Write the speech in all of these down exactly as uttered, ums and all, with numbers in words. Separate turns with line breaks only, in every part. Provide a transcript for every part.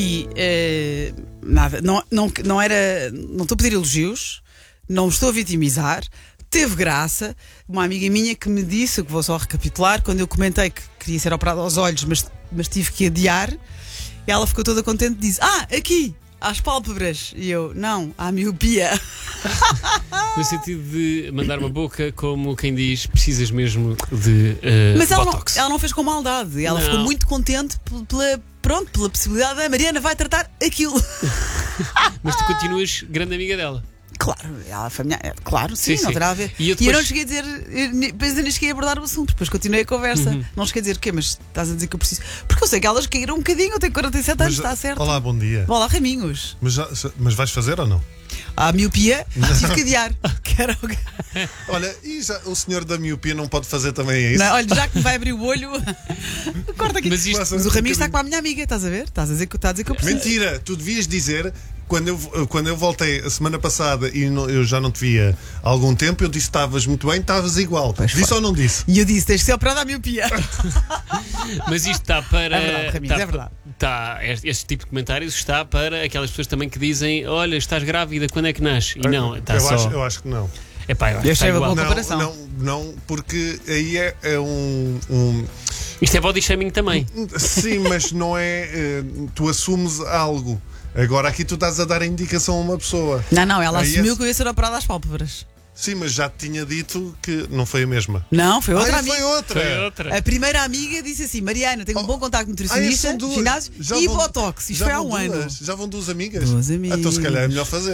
E eh, nada, não, não, não era. Não estou a pedir elogios, não me estou a vitimizar. Teve graça. Uma amiga minha que me disse, que vou só recapitular, quando eu comentei que queria ser operada aos olhos, mas, mas tive que adiar, ela ficou toda contente e disse: Ah, aqui, às pálpebras. E eu: Não, à miopia.
No sentido de mandar uma boca, como quem diz, precisas mesmo de uh,
Mas ela não,
botox.
ela não fez com maldade. Ela
Não.
ficou muito contente pela, pronto, pela possibilidade da Mariana vai tratar aquilo.
Mas tu continuas grande amiga dela.
Claro, ela foi minha, é, claro, sim,
Sim,
não
sim.
terá a ver.
E
E
eu
eu,
depois-
não cheguei a dizer, eu ne- depois eu nem cheguei a abordar o assunto, depois continuei a conversa.
Uhum.
Não cheguei a dizer o quê, mas estás a dizer que eu preciso. Porque eu sei que elas caíram um bocadinho, eu tenho quarenta e sete anos, está certo.
Olá, bom dia.
Olá, Raminhos.
Mas, já- mas vais fazer ou não?
A miopia, tive que adiar. Que era o que-
Olha, e já o senhor da miopia não pode fazer também isso?
Não, olha, já que me vai abrir o olho, corta aqui.
Mas isto-
Mas o Raminhos está com a minha amiga, estás a ver? Estás a dizer que, está a dizer que eu preciso.
Mentira, tu devias dizer. Quando eu, quando eu voltei a semana passada e não- eu já não te via há algum tempo, eu disse que estavas muito bem, estavas igual.
Pois
Disse
foi.
ou não disse?
E eu disse: tens de ser operada à miopia.
Mas isto está para.
É verdade, Raminhos,
está
é verdade.
Está, este, este tipo de comentários está para aquelas pessoas também que dizem: Olha, estás grávida, quando é que nasce? E não, está
eu,
só.
acho, eu acho que não.
Epá, eu acho
Eu
que está
achei
igual.
uma boa
Não,
comparação.
não, não, porque aí é, é um, um-
Isto é body shaming também.
Sim, mas não é. eh, Tu assumes algo. Agora aqui tu estás a dar a indicação a uma pessoa.
Não, não, ela
Aí
assumiu
esse-
que eu ia ser operada às pálpebras.
Sim, mas já te tinha dito que não foi a mesma.
Não, foi outra
Ai,
amiga.
foi outra.
Foi outra.
A primeira amiga disse assim: Mariana, tenho um bom contacto
Ah,
nutricionista,
são duas.
ginásio
Já
e
vão-
botox. Isto
já
foi há
vão
um ano.
duas. Já vão duas amigas.
Duas
Ah, então se
amigas.
calhar é melhor fazer.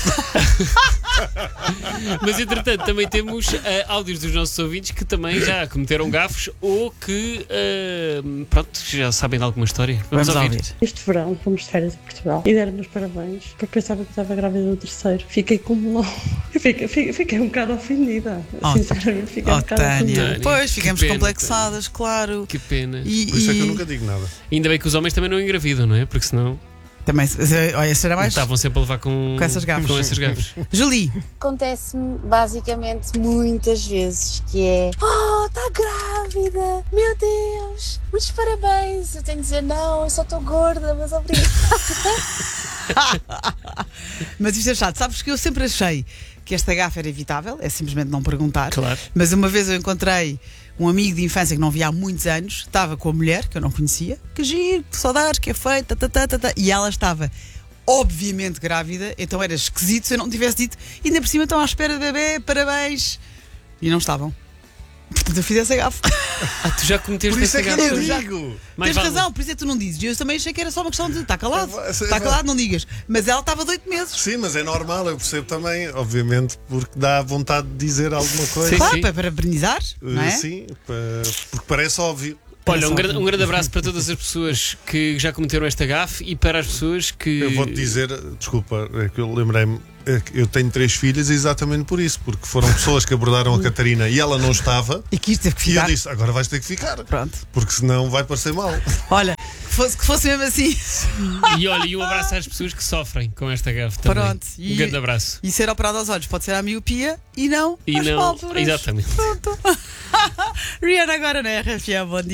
Mas entretanto também temos uh, áudios dos nossos ouvintes que também já cometeram gafos ou que uh, pronto, já sabem de alguma história. Vamos,
Vamos
ouvir.
ouvir.
Este verão fomos de férias a Portugal e deram-me os parabéns porque pensava que estava grávida do terceiro. Fiquei como. Eu fiquei, fiquei, fiquei um bocado ofendida.
Oh,
Sinceramente, fiquei um
Oh,
bocado
Tânia.
ofendida.
Tânia,
Pois,
que
ficamos
pena,
complexadas, claro.
Que pena.
E,
Por isso é que eu
e-
nunca digo nada.
Ainda bem que os homens também não engravidam, não é? Porque senão
Também, olha, será mais.
estavam sempre a levar com,
Com essas gafas.
com essas gafas.
Julie,
Acontece-me basicamente muitas vezes que é: Oh, está grávida! Meu Deus! Muitos parabéns! Eu tenho de dizer: Não, eu só estou gorda, mas obrigada.
mas isto é chato. Sabes que eu sempre achei que esta gafa era evitável, é simplesmente não perguntar.
Claro.
Mas uma vez eu encontrei um amigo de infância que não via há muitos anos, estava com a mulher, que eu não conhecia, que giro, que saudades, que é feita, tá, tá, tá, tá, e ela estava obviamente grávida, então era esquisito se eu não tivesse dito, e ainda por cima estão à espera de bebê, parabéns. E não estavam. Portanto, eu fiz essa gafa.
Ah, tu já cometeste
Por isso
essa
é que
gafa?
eu não
já-
digo.
Mais
Tens
vale.
razão, por isso é que tu não dizes. Eu também achei que era só uma questão de estar calado.
É, é,
Está
é,
calado, não digas. Mas ela estava de oito meses.
Sim, mas é normal, eu percebo também, obviamente, porque dá vontade de dizer alguma coisa.
Sim,
Claro,
sim.
para parabenizar, não é?
Uh, Sim, pa- porque parece óbvio.
Olha, um
Só
grande,
que-
um grande abraço para todas as pessoas que já cometeram esta gafe e para as pessoas que.
Eu vou-te dizer, desculpa, é que eu lembrei-me, é que eu tenho três filhas exatamente por isso, porque foram pessoas que abordaram a Catarina e ela não estava,
E que isto teve que
e eu
ficar.
disse, agora vais ter que ficar,
Pronto.
porque senão vai parecer mal.
Olha, que fosse, que fosse mesmo assim.
E olha, e um abraço às pessoas que sofrem com esta gafe também.
Pronto. E-
Um grande abraço.
E ser operado aos olhos pode ser a miopia e não
E
às
não.
pálpebras.
Exatamente.
Pronto. Rihanna agora na R F M, bom dia.